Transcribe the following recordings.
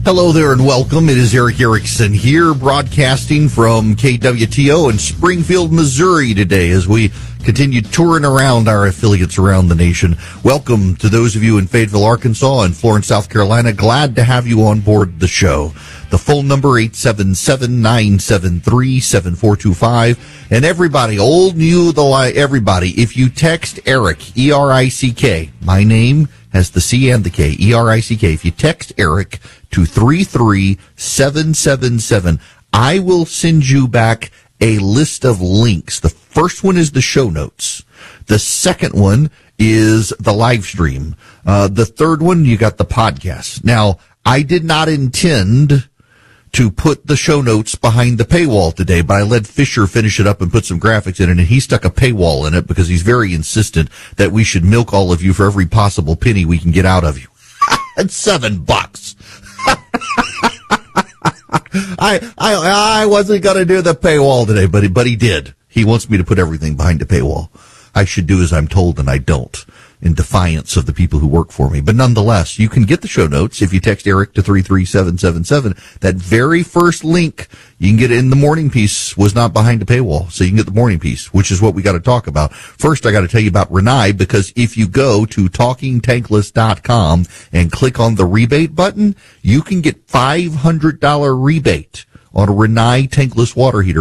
Hello there and welcome. It is Eric Erickson here, broadcasting from KWTO in Springfield, Missouri today as we continue touring around our affiliates around the nation. Welcome to those of you in Fayetteville, Arkansas and Florence, South Carolina. Glad to have you on board the show. The phone number, 877-973-7425. And everybody, old, new, everybody, if you text Eric, E-R-I-C-K, my name has the C and the K, E-R-I-C-K. If you text Eric to 33777, I will send you back a list of links. The first one is the show notes. The second one is the live stream. The third one, you got the podcast. Now, I did not intend to put the show notes behind the paywall today, but I let Fisher finish it up and put some graphics in it, and he stuck a paywall in it because he's very insistent that we should milk all of you for every possible penny we can get out of you. It's $7. I wasn't going to do the paywall today, but he did. He wants me to put everything behind the paywall. I should do as I'm told, and I don't, in defiance of the people who work for me. But nonetheless, you can get the show notes if you text Eric to 33777. That very first link, you can get it in the morning piece, was not behind a paywall. So you can get the morning piece, which is what we got to talk about. First, I got to tell you about Rinnai, because if you go to TalkingTankless.com and click on the rebate button, you can get $500 rebate on a Rinnai tankless water heater.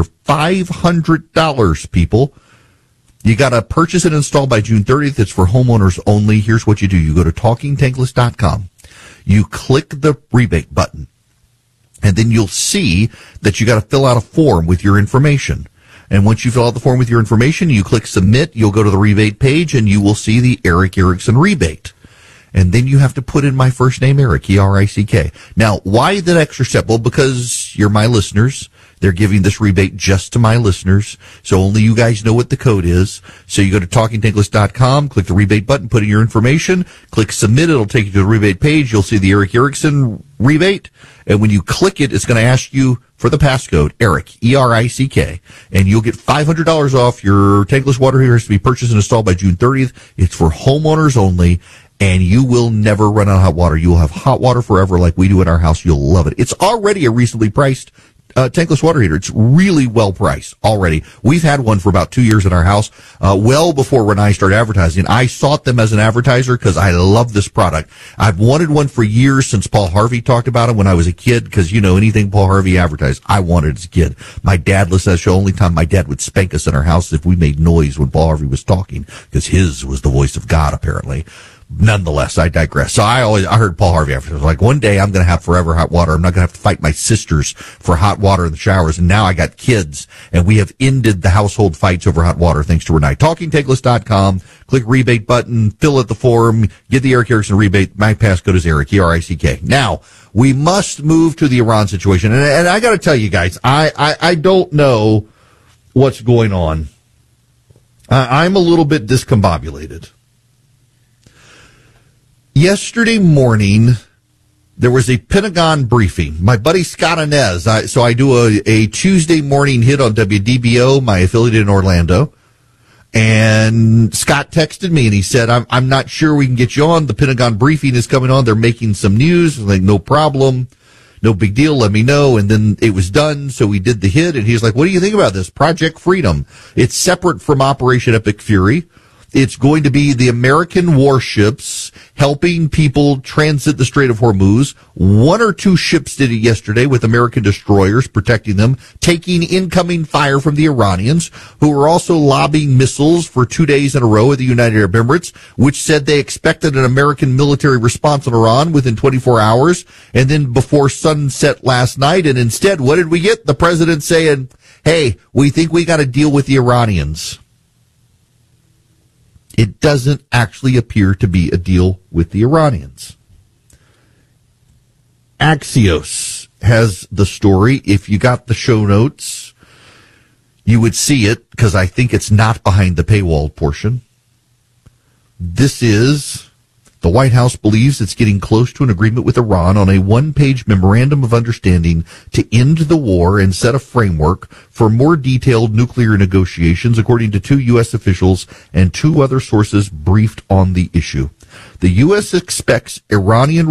$500, people. You got to purchase and install by June 30th. It's for homeowners only. Here's what you do. You go to TalkingTankless.com. You click the rebate button, and then you'll see that you got to fill out a form with your information. And once you fill out the form with your information, you click submit. You'll go to the rebate page, and you will see the Eric Erickson rebate. And then you have to put in my first name, Eric, E-R-I-C-K. Now, why that extra step? Well, because you're my listeners. They're giving this rebate just to my listeners, so only you guys know what the code is. So you go to TalkingTankless.com, click the rebate button, put in your information, click submit. It'll take you to the rebate page. You'll see the Eric Erickson rebate, and when you click it, it's going to ask you for the passcode, Eric, E-R-I-C-K, and you'll get $500 off. Your tankless water heater has to be purchased and installed by June 30th. It's for homeowners only, and you will never run out of hot water. You will have hot water forever like we do in our house. You'll love it. It's already a reasonably priced tankless water heater. It's really well priced already. We've had one for about 2 years in our house, well before Rinnai started advertising. I sought them as an advertiser because I love this product. I've wanted one for years, since Paul Harvey talked about it when I was a kid, because, you know, anything Paul Harvey advertised, I wanted as a kid. My dad listened to that show. Only time my dad would spank us in our house if we made noise when Paul Harvey was talking, because his was the voice of God, apparently. Nonetheless, I digress. So I heard Paul Harvey after. Like, one day I'm going to have forever hot water. I'm not going to have to fight my sisters for hot water in the showers. And now I got kids, and we have ended the household fights over hot water thanks to Rinnai. TalkingTankless.com, click rebate button, fill out the form, get the Eric Erickson rebate. My passcode is Eric, E-R-I-C-K. Now, we must move to the Iran situation. And I got to tell you guys, I don't know what's going on. I'm a little bit discombobulated. Yesterday morning, there was a Pentagon briefing. My buddy Scott Inez, so I do a Tuesday morning hit on WDBO, my affiliate in Orlando, and Scott texted me and he said, I'm not sure we can get you on. The Pentagon briefing is coming on. They're making some news. I'm like, no problem. No big deal. Let me know. And then it was done. So we did the hit, and he's like, what do you think about this? Project Freedom. It's separate from Operation Epic Fury. It's going to be the American warships helping people transit the Strait of Hormuz. 1 or 2 ships did it yesterday with American destroyers protecting them, taking incoming fire from the Iranians, who were also lobbing missiles for 2 days in a row at the United Arab Emirates, which said they expected an American military response on Iran within 24 hours, and then before sunset last night. And instead, what did we get? The president saying, hey, we think we got to deal with the Iranians. It doesn't actually appear to be a deal with the Iranians. Axios has the story. If you got the show notes, you would see it, because I think it's not behind the paywall portion. This is, the White House believes it's getting close to an agreement with Iran on a one-page memorandum of understanding to end the war and set a framework for more detailed nuclear negotiations, according to 2 U.S. officials and 2 other sources briefed on the issue. The U.S. expects Iranian